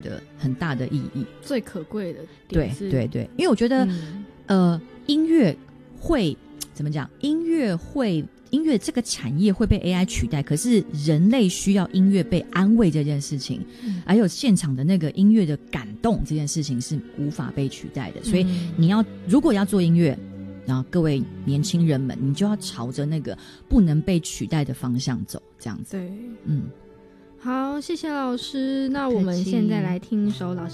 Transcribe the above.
的意义， 最可贵的点是对，因为我觉得音乐会怎么讲，音乐这个产业会被 AI 取代，可是人类需要音乐被安慰这件事情，还有现场的那个音乐的感动这件事情是无法被取代的。所以如果要做音乐，然后各位年轻人们，你就要朝着那个不能被取代的方向走，这样子。 对，好，谢谢老师。那我们现在来听一首老师